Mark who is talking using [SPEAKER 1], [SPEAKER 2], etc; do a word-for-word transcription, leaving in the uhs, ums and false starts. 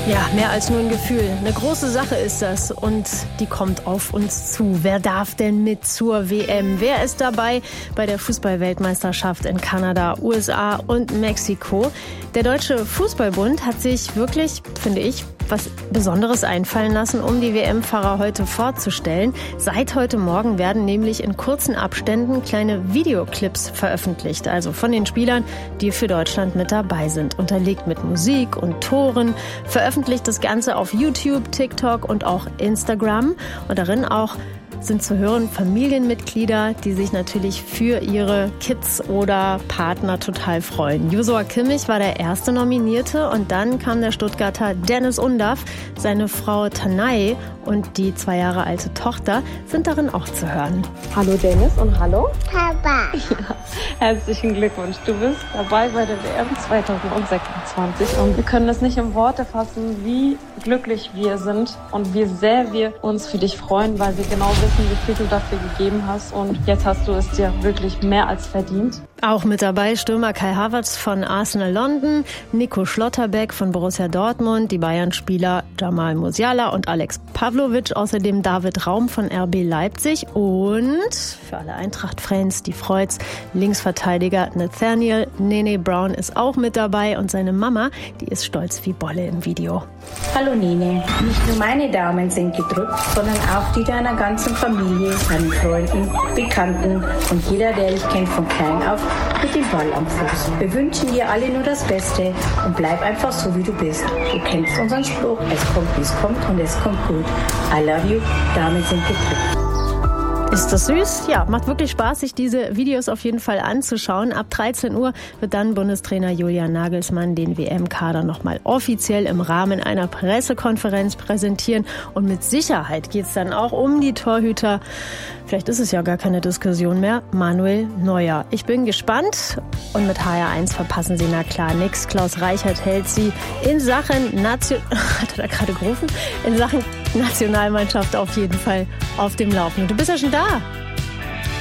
[SPEAKER 1] Ja, mehr als nur ein Gefühl. Eine große Sache ist das und die kommt auf uns zu. Wer darf denn mit zur W M? Wer ist dabei bei der Fußball-Weltmeisterschaft in Kanada, U S A und Mexiko? Der Deutsche Fußballbund hat sich wirklich, finde ich, was Besonderes einfallen lassen, um die W M-Fahrer heute vorzustellen. Seit heute Morgen werden nämlich in kurzen Abständen kleine Videoclips veröffentlicht, also von den Spielern, die für Deutschland mit dabei sind. Unterlegt mit Musik und Toren, veröffentlicht das Ganze auf YouTube, TikTok und auch Instagram. Und darin auch sind zu hören Familienmitglieder, die sich natürlich für ihre Kids oder Partner total freuen. Joshua Kimmich war der erste Nominierte und dann kam der Stuttgarter Dennis Undaff. Seine Frau Tanay und die zwei Jahre alte Tochter sind darin auch zu hören.
[SPEAKER 2] Hallo Dennis und hallo
[SPEAKER 3] Papa.
[SPEAKER 2] Ja, herzlichen Glückwunsch. Du bist dabei bei der W M zwanzig sechsundzwanzig und wir können es nicht in Worte fassen, wie glücklich wir sind und wie sehr wir uns für dich freuen, weil wir genau wissen, wie viel du dafür gegeben hast und jetzt hast du es dir wirklich mehr als verdient.
[SPEAKER 1] Auch mit dabei Stürmer Kai Havertz von Arsenal London, Nico Schlotterbeck von Borussia Dortmund, die Bayern-Spieler Jamal Musiala und Alex Pavlovic, außerdem David Raum von R B Leipzig und für alle Eintracht-Fans, die freut's, Linksverteidiger Nathaniel Nene Brown ist auch mit dabei und seine Mama, die ist stolz wie Bolle im Video.
[SPEAKER 4] Hallo Nene, nicht nur meine Daumen sind gedrückt, sondern auch die deiner ganzen Familie, deinen Freunden, Bekannten und jeder, der dich kennt von klein auf, mit dem Ball am Fuß. Wir wünschen dir alle nur das Beste und bleib einfach so, wie du bist. Du kennst unseren Spruch, es kommt, wie es kommt und es kommt gut. I love you, Daumen sind gedrückt.
[SPEAKER 1] Ist das süß? Ja, macht wirklich Spaß, sich diese Videos auf jeden Fall anzuschauen. Ab dreizehn Uhr wird dann Bundestrainer Julian Nagelsmann den W M-Kader nochmal offiziell im Rahmen einer Pressekonferenz präsentieren. Und mit Sicherheit geht es dann auch um die Torhüter. Vielleicht ist es ja gar keine Diskussion mehr. Manuel Neuer. Ich bin gespannt. Und mit H R eins verpassen Sie na klar nix. Klaus Reichert hält Sie in Sachen Nation... Hat er da gerade gerufen? In Sachen Nationalmannschaft auf jeden Fall auf dem Laufenden. Du bist ja schon da.